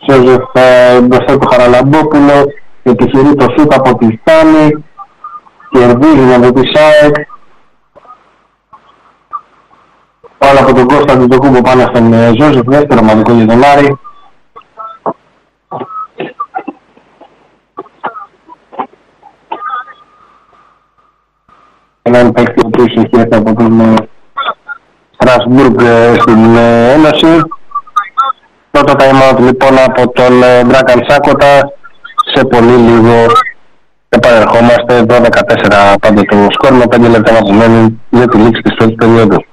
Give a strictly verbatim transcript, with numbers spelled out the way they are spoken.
Σόζεφ μπροστά του Χαραλαμπόπουλο, επιχειρεί το σούτ από τη Στάνη, κερδίζει από τη ΣΑΕΚ. Όλα από τον Κώστα του Τοκούμπο πάνω στον Ζόζεφ, δεύτερο μαδικό για τον Άρη. Έναν παίκτη που έχει έρθει από τον Στρασβούργ στην Ένωση. Πρώτο time out λοιπόν από τον Μπράκαν Σάκοτα. Σε πολύ λίγο επανερχόμαστε. Δώδεκα τέσσερα πάντα το σκορ με πέντε λεπτά που μένουν για τη λήξη της πρώτης περίοδου.